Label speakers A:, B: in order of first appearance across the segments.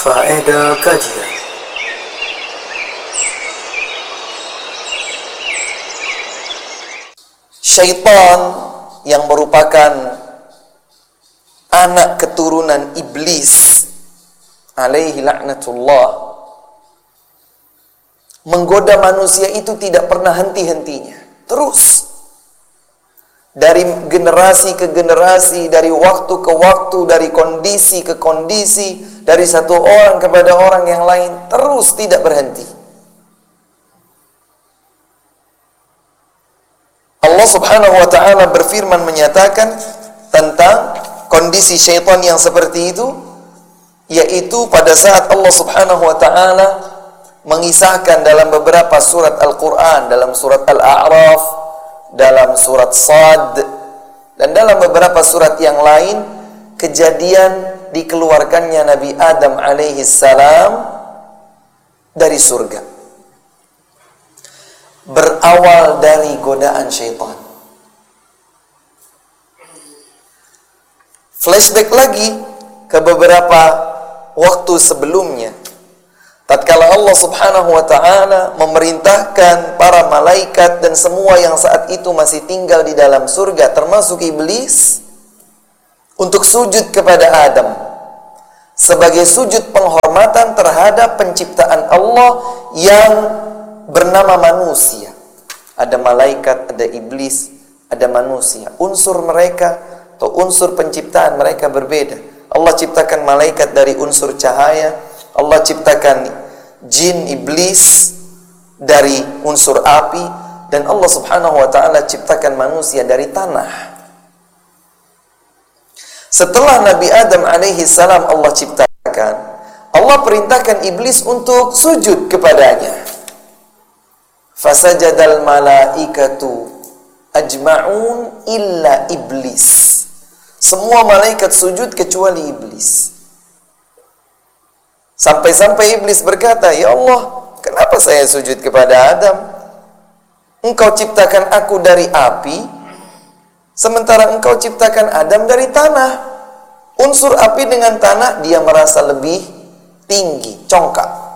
A: Faedah kajian.
B: Syaitan yang merupakan anak keturunan iblis alaihi laknatullah menggoda manusia itu tidak pernah henti-hentinya, terus dari generasi ke generasi, dari waktu ke waktu, dari kondisi ke kondisi, dari satu orang kepada orang yang lain, terus tidak berhenti. Allah subhanahu wa ta'ala berfirman menyatakan tentang kondisi syaitan yang seperti itu, yaitu pada saat Allah subhanahu wa ta'ala mengisahkan dalam beberapa surat Al-Quran, dalam surat Al-A'raf, dalam surat Sad, dan dalam beberapa surat yang lain, kejadian dikeluarkannya Nabi Adam alaihi salam dari surga, berawal dari godaan syaitan. Flashback lagi ke beberapa waktu sebelumnya, tatkala Allah subhanahu wa ta'ala memerintahkan para malaikat dan semua yang saat itu masih tinggal di dalam surga, termasuk iblis, untuk sujud kepada Adam sebagai sujud penghormatan terhadap penciptaan Allah yang bernama manusia. Ada malaikat, ada iblis, ada manusia. Unsur mereka atau unsur penciptaan mereka berbeda. Allah ciptakan malaikat dari unsur cahaya, Allah ciptakan jin iblis dari unsur api, dan Allah subhanahu wa ta'ala ciptakan manusia dari tanah. Setelah Nabi Adam alaihi salam Allah ciptakan, Allah perintahkan iblis untuk sujud kepadanya. Fasajadal malaikatu ajma'un illa iblis. Semua malaikat sujud kecuali iblis. Sampai-sampai iblis berkata, "Ya Allah, kenapa saya sujud kepada Adam? Engkau ciptakan aku dari api, sementara engkau ciptakan Adam dari tanah. Unsur api dengan tanah dia merasa lebih tinggi, congkak."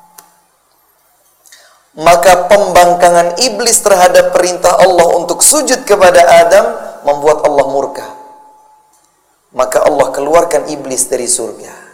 B: Maka pembangkangan iblis terhadap perintah Allah untuk sujud kepada Adam membuat Allah murka. Maka Allah keluarkan iblis dari surga.